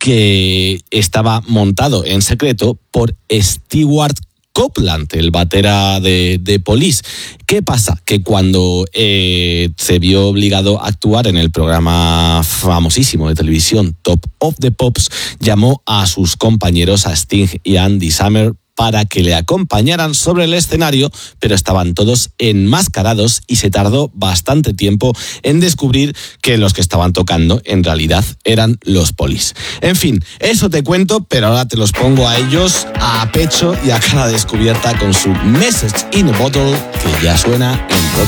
que estaba montado en secreto por Stewart Copeland, el batera de Police. ¿Qué pasa? Que cuando se vio obligado a actuar en el programa famosísimo de televisión Top of the Pops, llamó a sus compañeros, a Sting y a Andy Samberg, para que le acompañaran sobre el escenario, pero estaban todos enmascarados y se tardó bastante tiempo en descubrir que los que estaban tocando en realidad eran los Police. En fin, eso te cuento, pero ahora te los pongo a ellos a pecho y a cara descubierta con su Message in a Bottle, que ya suena en Rock